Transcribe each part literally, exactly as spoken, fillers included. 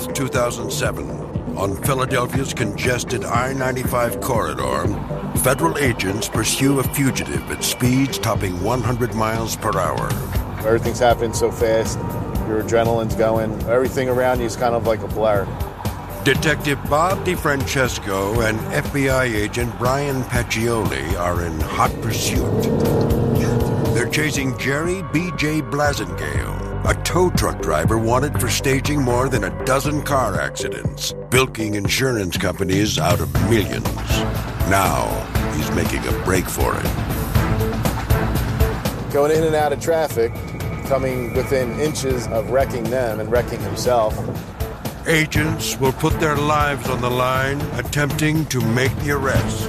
fourth, two thousand seven, on Philadelphia's congested I ninety-five corridor, federal agents pursue a fugitive at speeds topping one hundred miles per hour. Everything's happening so fast, your adrenaline's going, everything around you is kind of like a blur. Detective Bob DeFrancesco and F B I agent Brian Paccioli are in hot pursuit. They're chasing Jerry B J Blasingale, a tow truck driver wanted for staging more than a dozen car accidents, bilking insurance companies out of millions. Now, he's making a break for it. Going in and out of traffic, coming within inches of wrecking them and wrecking himself. Agents will put their lives on the line, attempting to make the arrest.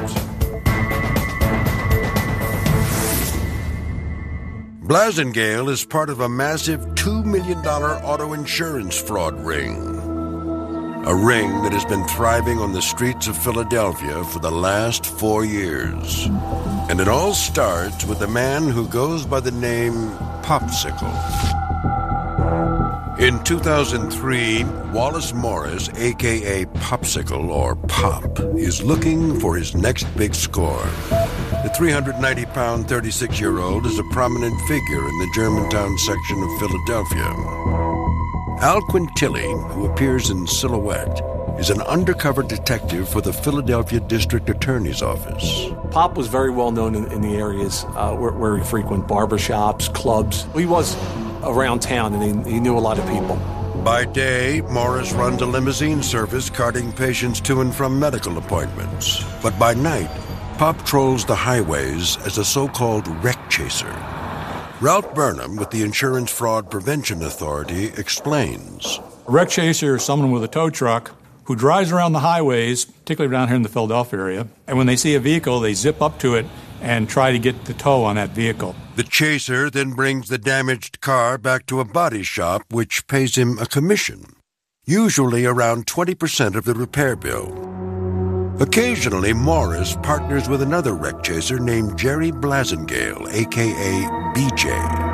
Blasingale is part of a massive two million dollars auto insurance fraud ring. A ring that has been thriving on the streets of Philadelphia for the last four years. And it all starts with a man who goes by the name Popsicle. In two thousand three, Wallace Morris, a k a. Popsicle, or Pop, is looking for his next big score. The three hundred ninety pound, thirty-six-year-old is a prominent figure in the Germantown section of Philadelphia. Al Quintilli, who appears in silhouette, is an undercover detective for the Philadelphia District Attorney's Office. Pop was very well known in, in the areas uh, where, where he frequented barbershops, clubs. He was around town, and he, he knew a lot of people. By day, Morris runs a limousine service carting patients to and from medical appointments. But by night, Pop trolls the highways as a so-called wreck chaser. Ralph Burnham with the Insurance Fraud Prevention Authority explains. A wreck chaser is someone with a tow truck who drives around the highways, particularly down here in the Philadelphia area, and when they see a vehicle, they zip up to it and try to get the tow on that vehicle. The chaser then brings the damaged car back to a body shop, which pays him a commission, usually around twenty percent of the repair bill. Occasionally, Morris partners with another wreck chaser named Jerry Blasingale, a k a. B J.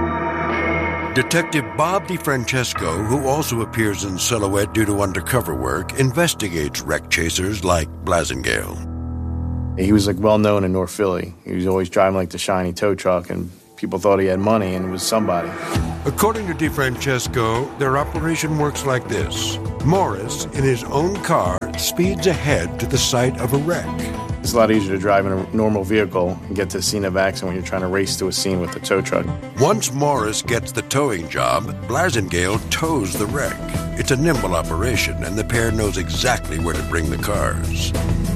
Detective Bob DeFrancesco, who also appears in silhouette due to undercover work, investigates wreck chasers like Blasingale. He was like well known in North Philly. He was always driving like the shiny tow truck, and people thought he had money and was somebody. According to DeFrancesco, their operation works like this. Morris, in his own car, speeds ahead to the site of a wreck. It's a lot easier to drive in a normal vehicle and get to the scene of accident when you're trying to race to a scene with the tow truck. Once Morris gets the towing job, Blasingale tows the wreck. It's a nimble operation, and the pair knows exactly where to bring the cars.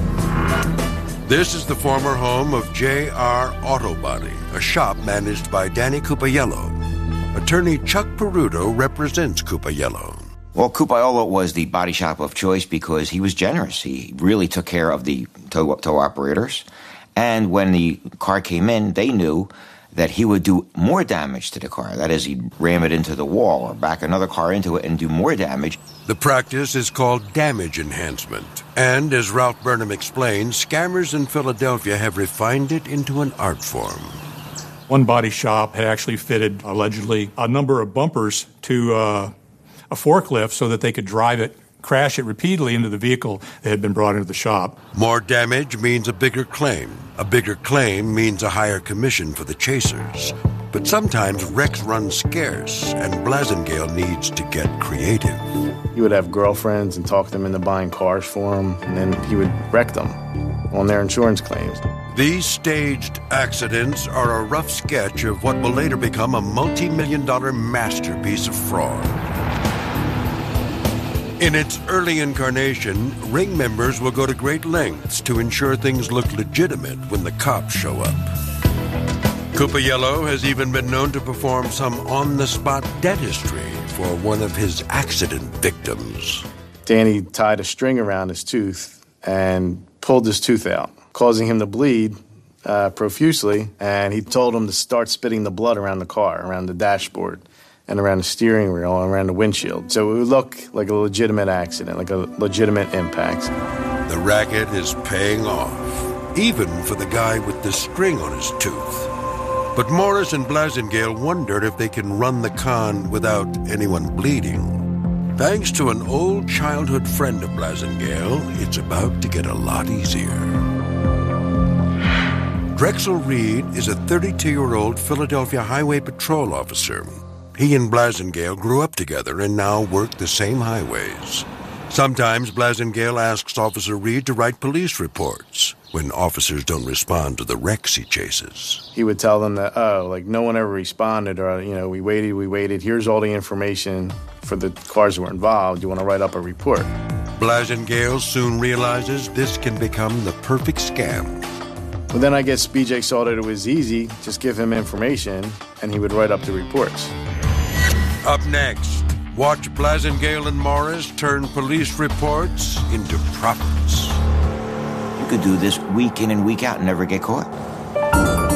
This is the former home of J R Auto Body, a shop managed by Danny Cupaiello. Attorney Chuck Peruto represents Cupaiello. Well, Cupaiello was the body shop of choice because he was generous. He really took care of the tow, tow operators. And when the car came in, they knew that he would do more damage to the car. That is, he'd ram it into the wall or back another car into it and do more damage. The practice is called damage enhancement. And as Ralph Burnham explains, scammers in Philadelphia have refined it into an art form. One body shop had actually fitted, allegedly, a number of bumpers to uh, a forklift so that they could drive it, crash it repeatedly into the vehicle that had been brought into the shop. More damage means a bigger claim. A bigger claim means a higher commission for the chasers. But sometimes wrecks run scarce, and Blasingale needs to get creative. He would have girlfriends and talk them into buying cars for him, and then he would wreck them on their insurance claims. These staged accidents are a rough sketch of what will later become a multi-million dollar masterpiece of fraud. In its early incarnation, ring members will go to great lengths to ensure things look legitimate when the cops show up. Cupaiello has even been known to perform some on-the-spot dentistry for one of his accident victims. Danny tied a string around his tooth and pulled his tooth out, causing him to bleed uh, profusely, and he told him to start spitting the blood around the car, around the dashboard, and around the steering wheel, and around the windshield. So it would look like a legitimate accident, like a legitimate impact. The racket is paying off, even for the guy with the string on his tooth. But Morris and Blasingale wondered if they can run the con without anyone bleeding. Thanks to an old childhood friend of Blasingale, it's about to get a lot easier. Drexel Reed is a thirty-two-year-old Philadelphia Highway Patrol officer. He and Blasingale grew up together and now work the same highways. Sometimes Blasingale asks Officer Reed to write police reports when officers don't respond to the wrecks he chases. He would tell them that, oh, like no one ever responded, or, you know, we waited, we waited. Here's all the information for the cars that were involved. You want to write up a report. Blasingale soon realizes this can become the perfect scam. But then I guess B J saw that it was easy. Just give him information, and he would write up the reports. Up next, watch Blasingale and Morris turn police reports into profits. You could do this week in and week out and never get caught.